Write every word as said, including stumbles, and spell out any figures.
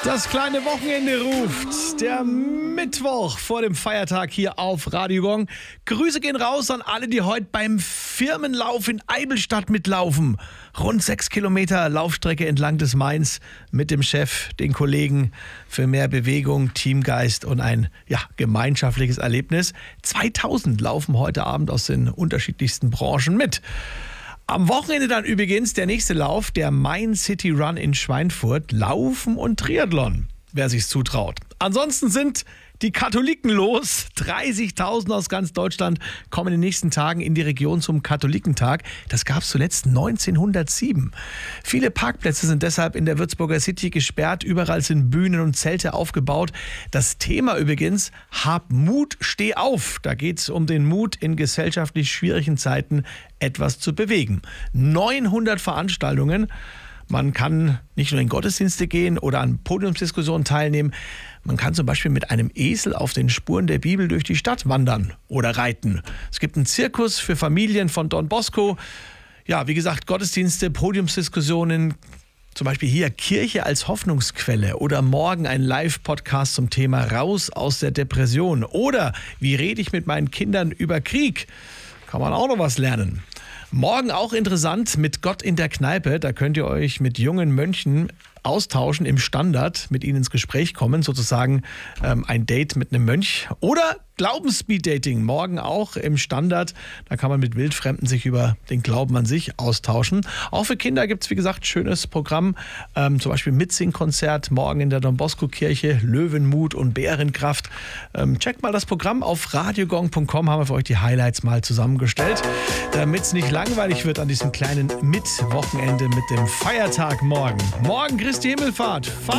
Das kleine Wochenende ruft. Der Mittwoch vor dem Feiertag hier auf Radio Gong. Grüße gehen raus an alle, die heute beim Firmenlauf in Eibelstadt mitlaufen. Rund sechs Kilometer Laufstrecke entlang des Mains mit dem Chef, den Kollegen für mehr Bewegung, Teamgeist und ein ja, gemeinschaftliches Erlebnis. zweitausend laufen heute Abend aus den unterschiedlichsten Branchen mit. Am Wochenende dann übrigens der nächste Lauf, der Main City Run in Schweinfurt. Laufen und Triathlon, wer sich's zutraut. Ansonsten sind die Katholiken los. dreißigtausend aus ganz Deutschland kommen in den nächsten Tagen in die Region zum Katholikentag. Das gab es zuletzt neunzehnhundertsieben. Viele Parkplätze sind deshalb in der Würzburger City gesperrt. Überall sind Bühnen und Zelte aufgebaut. Das Thema übrigens, hab Mut, steh auf. Da geht es um den Mut, in gesellschaftlich schwierigen Zeiten etwas zu bewegen. neunhundert Veranstaltungen. Man kann nicht nur in Gottesdienste gehen oder an Podiumsdiskussionen teilnehmen. Man kann zum Beispiel mit einem Esel auf den Spuren der Bibel durch die Stadt wandern oder reiten. Es gibt einen Zirkus für Familien von Don Bosco. Ja, wie gesagt, Gottesdienste, Podiumsdiskussionen, zum Beispiel hier Kirche als Hoffnungsquelle oder morgen ein Live-Podcast zum Thema Raus aus der Depression. Oder wie rede ich mit meinen Kindern über Krieg? Kann man auch noch was lernen. Morgen auch interessant mit Gott in der Kneipe. Da könnt ihr euch mit jungen Mönchen austauschen im Standard, mit ihnen ins Gespräch kommen, sozusagen ähm, ein Date mit einem Mönch. Oder Glaubensspeed-Dating, morgen auch im Standard. Da kann man mit Wildfremden sich über den Glauben an sich austauschen. Auch für Kinder gibt es, wie gesagt, schönes Programm. Ähm, zum Beispiel Mitsingkonzert morgen in der Don Bosco Kirche, Löwenmut und Bärenkraft. Ähm, checkt mal das Programm auf radiogong punkt com, haben wir für euch die Highlights mal zusammengestellt, damit es nicht langweilig wird an diesem kleinen Mittwochenende mit dem Feiertag morgen. Morgen Christi Himmelfahrt.